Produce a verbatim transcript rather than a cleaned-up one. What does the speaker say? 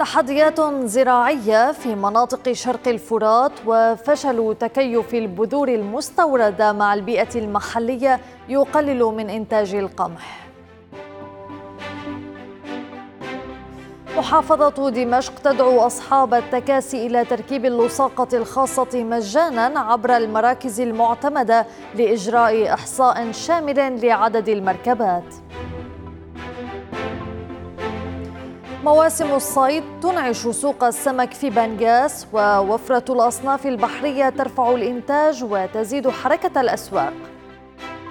تحديات زراعية في مناطق شرق الفرات وفشل تكيف البذور المستوردة مع البيئة المحلية يقلل من إنتاج القمح. محافظة دمشق تدعو أصحاب التكاسي إلى تركيب اللصاقة الخاصة مجانا عبر المراكز المعتمدة لإجراء إحصاء شامل لعدد المركبات. مواسم الصيد تنعش سوق السمك في بنغاس، ووفرة الأصناف البحرية ترفع الإنتاج وتزيد حركة الأسواق.